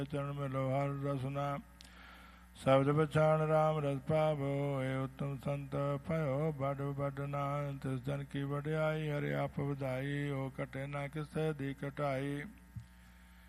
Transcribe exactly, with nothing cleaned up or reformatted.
ਚਰਨ ਮਿਲੋ ਹਰ ਰਸਨਾ ਸ਼ਬਦ ਪਛਾਣ ਰਾਮ ਰਸ ਪਾਵੋ। ਇਹ ਉਤਮ ਸੰਤ ਭਇਓ ਬੜ ਬਡਨਾ ਤਿਸ ਜਨ ਕੀ ਵਡਿਆਈ। ਹਰਿ ਆਪ ਵਧਾਈ ਹੋ ਘਟੇ ਨਾ ਕਿਸੇ ਦੀ ਘਟਾਈ।